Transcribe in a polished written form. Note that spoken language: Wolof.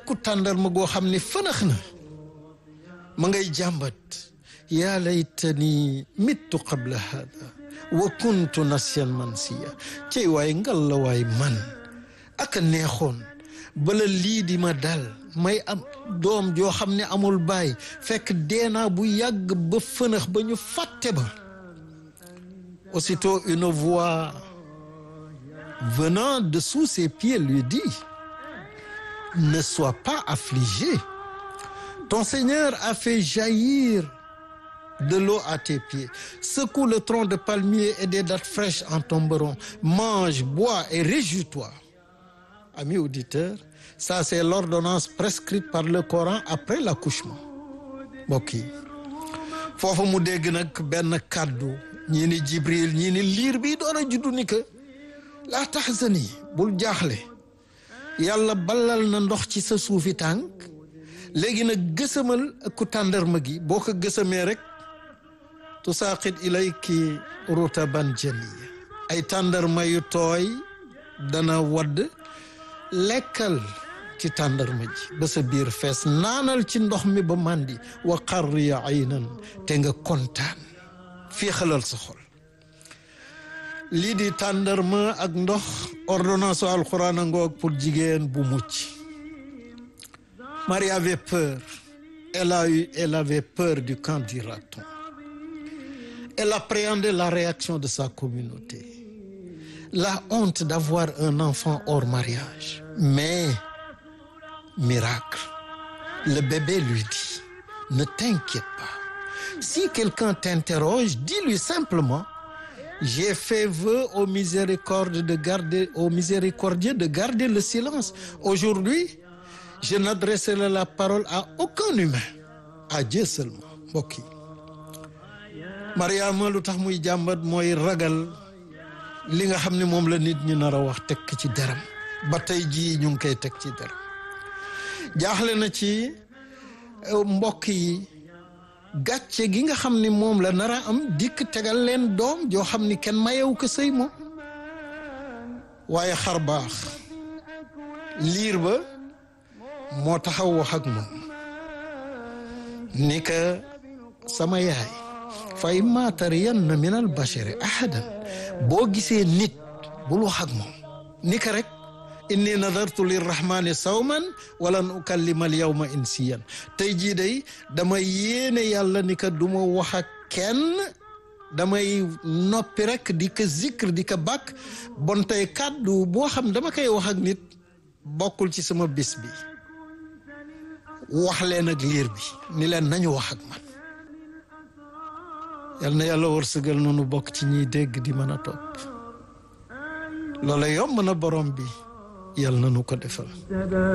lekku tàndarma goo xam ne fënax na ma ngay jàmbat yaa laytani mittu qabla hada wa kuntu nasiyan mansiya cey waay ngal la waay man aka neexoon bala lii di ma dal may am doom joo xam ne amul baay fekk deenaa bu yàgg ba fënax ba ñu fàtte ba. Aussitôt une voix venant de sous ses pieds lui dit: ne sois pas affligé, ton Seigneur a fait jaillir de l'eau à tes pieds. Secoue le tronc de palmier et des dattes fraîches en tomberont. Mange, bois et réjouis-toi. Amis auditeurs, ça c'est l'ordonnance prescrite par le Coran après l'accouchement. Mbokk yi foofu mu dégg nag benn kàddu ñii ni Jibril ñii ni liir bi doon a juddu ni que laa tahzani bul jaaxle yàlla balal na ndox ci sa suufi tànk léegi nag gësamal ku tàndarma gi boo ko gësamee rek tusaaqit ilayki rutaban janiya ay tàndarma yu tooy dana wadd lekkal ci tàndarma ji ba sa biir fees naanal ci ndox mi ba màndi wa qarri aynan te nga kontaan féexalal sa xol lii di tàndarma ak ndox ordonnance u alquran a ngoog pour jigéen bu mucc. Marie avait peur, elle avait peur du camp du raton. Elle appréhendait la réaction de sa communauté, la honte d'avoir un enfant hors mariage. Mais miracle, le bébé lui dit: ne t'inquiète pas. Si quelqu'un t'interroge, dis-lui simplement: j'ai fait vœu au miséricordieux de garder le silence. Aujourd'hui, je n'adresserai la parole à aucun humain, à Dieu seulement. Mbokk yi Mariama lu tax muy jàmbat mooy ragal li nga xam ne moom la nit ñi nar a wax teg ci deram ba tey jii ñu ngi koy teg ci deram jaaxle na ci mbokk yi gàcce gi nga xam ni moom la nar a am dikk tegal leen doom joo xam ni kenn mayewu ko sëy moom waaye xar baax liir ba moo taxaw wax ak moom ni ka sama yaay fa imma tariyanna min al bashari ahadan boo gisee nit bul wax ak moom ni ka rek inni nadartu lirrahmani sawman walan ukallima al yawma insiyan tey jii day dama yéene yàlla ni ka duma wax ak kenn damay noppi rek di ko zikr di ko bàkk bon tey kàddu boo xam dama koy wax ak nit bokkul ci sama bis bi wax leen ak liir bi ni leen nañu wax ak man. yal na yàlla wërsëgal noonu bokk ci ñiy dégg di mën a topp loola yomb na borom bi yal na nu ko defal.